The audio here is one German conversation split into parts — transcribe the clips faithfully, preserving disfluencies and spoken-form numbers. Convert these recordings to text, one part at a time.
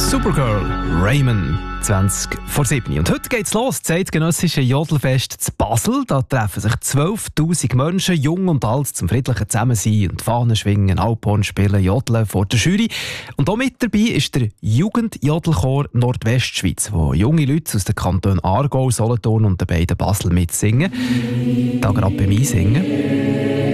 Supergirl, Raymond, zwanzig vor sieben. Und heute geht's los, das eidgenössische Jodelfest zu Basel. Da treffen sich zwölftausend Menschen, jung und alt, zum friedlichen Zusammensein und Fahnen schwingen, Alphorn spielen, jodeln vor der Jury. Und auch mit dabei ist der Jugendjodelchor Nordwestschweiz, wo junge Leute aus den Kantonen Aargau, Solothurn und den beiden Basel mitsingen. Da gerade beim Einsingen.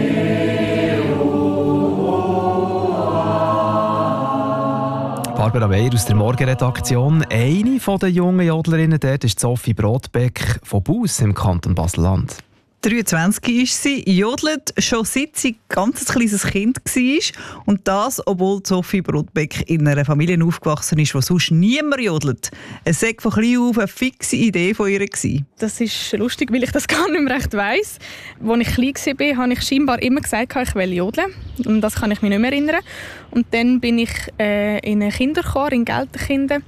Barbara Weyer aus der Morgenredaktion. Eine der jungen Jodlerinnen dort ist Sophie Brodbeck von Buss im Kanton Basel-Land. dreiundzwanzig ist sie, jodelt schon seit sie ein ganz kleines Kind war. Und das, obwohl Sophie Brodbeck in einer Familie aufgewachsen ist, wo sonst niemand jodelt. Es war von klein auf eine fixe Idee von ihr. Das ist lustig, weil ich das gar nicht mehr recht weiss. Als ich klein war, habe ich scheinbar immer gesagt, ich will jodeln. Und das kann ich mich nicht mehr erinnern. Und dann bin ich äh, in einem Kinderchor in Gelterkinden.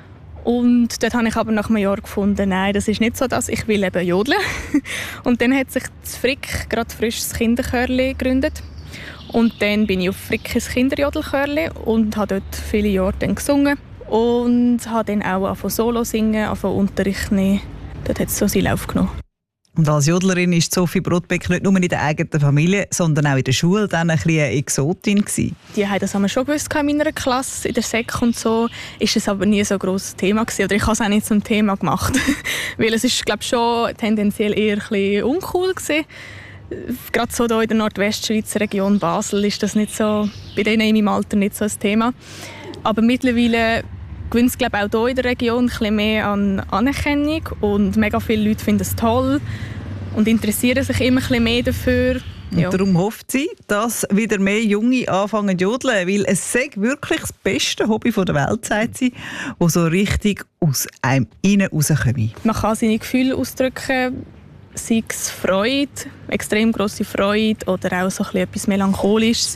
Und dort habe ich aber nach einem Jahr gefunden, nein, das ist nicht so das, ich will eben jodeln. Und dann hat sich das Frick gerade frisch das Kinderchörli gegründet. Und dann bin ich auf Frickes Kinderjodelchörli und habe dort viele Jahre dann gesungen. Und habe dann auch angefangen Solo singen, angefangen Unterricht nehmen. Dort hat es so seinen Lauf genommen. Und als Jodlerin war Sophie Brodbeck nicht nur in der eigenen Familie, sondern auch in der Schule dann ein bisschen eine Exotin gewesen. Die haben das schon gewusst in meiner Klasse, in der Sek und so. Ist es aber nie so ein grosses Thema gewesen. Oder ich habe es auch nicht zum Thema gemacht. Weil es ist, glaube ich, schon tendenziell eher ein bisschen uncool gewesen. Gerade so hier in der Nordwestschweizer Region Basel ist das nicht so, bei denen in meinem Alter nicht so ein Thema. Aber mittlerweile gewinnt es, glaube ich, auch hier in der Region ein bisschen mehr an Anerkennung und mega viele Leute finden es toll und interessieren sich immer ein bisschen mehr dafür. Ja. Und darum hofft sie, dass wieder mehr Junge anfangen zu jodeln, weil es sei wirklich das beste Hobby der Welt, sagt sie, das so richtig aus einem innen rauskommt. Man kann seine Gefühle ausdrücken, sei es Freude, extrem grosse Freude oder auch so ein bisschen etwas Melancholisches.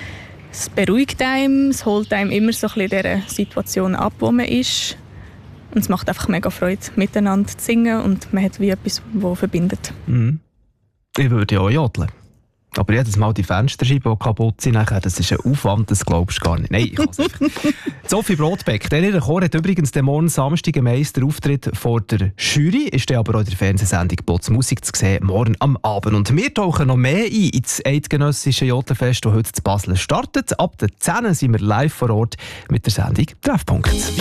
Es beruhigt einem, es holt einem immer so ein bisschen dieser Situation ab, wo man ist. Und es macht einfach mega Freude, miteinander zu singen und man hat wie etwas, das verbindet. Mhm. Ich würde ja auch jodeln. Aber jedes Mal die Fensterscheiben, die kaputt sind, nachher, das ist ein Aufwand, das glaubst du gar nicht. Nein, ich kann es einfach. Sophie Brodbeck, der ihre Chor hat übrigens den morgen Samstag einen Meisterauftritt vor der Jury, ist dann aber auch in der Fernsehsendung «Bots Musik» zu sehen, morgen am Abend. Und wir tauchen noch mehr ein ins eidgenössische Jodelfest, das heute in Basel startet. Ab der zehn sind wir live vor Ort mit der Sendung «Treffpunkt».